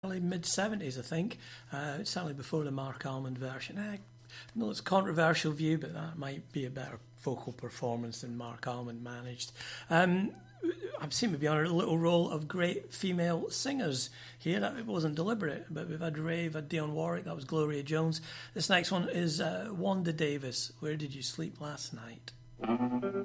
mid-70s, I think. Certainly before the Mark Almond version. I know it's a controversial view, but that might be a better vocal performance than Mark Almond managed. I seem to be on a little roll of great female singers here. It wasn't deliberate, but we've had Ray, we've had Dionne Warwick, that was Gloria Jones. This next one is Wanda Davis, Where Did You Sleep Last Night?